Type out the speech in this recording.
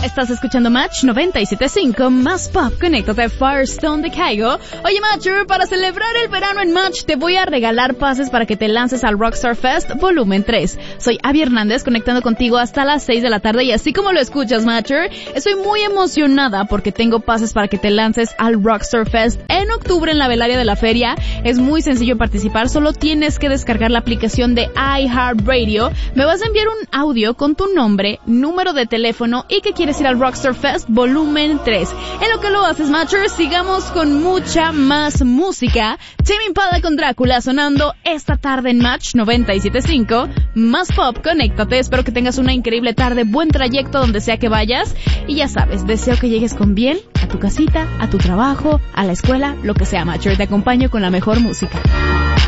Estás escuchando Match 97.5, más pop, conéctate Firestone de Caigo. Oye, Matcher, para celebrar el verano en Match, te voy a regalar pases para que te lances al Rockstar Fest Volumen 3. Soy Abby Hernández, conectando contigo hasta las 6 de la tarde, y así como lo escuchas, Matcher, estoy muy emocionada porque tengo pases para que te lances al Rockstar Fest en octubre en la velaria de la feria. Es muy sencillo participar, solo tienes que descargar la aplicación de iHeartRadio. Me vas a enviar un audio con tu nombre, número de teléfono y que quieres ir al Rockstar Fest Volumen 3. En lo que lo haces, Matcher, sigamos con mucha más música. Tame Impala con Drácula sonando esta tarde en Match 97.5. Más pop, conéctate. Espero que tengas una increíble tarde, buen trayecto donde sea que vayas. Y ya sabes, deseo que llegues con bien a tu casita, a tu trabajo, a la escuela, lo que sea, Matcher. Te acompaño con la mejor música.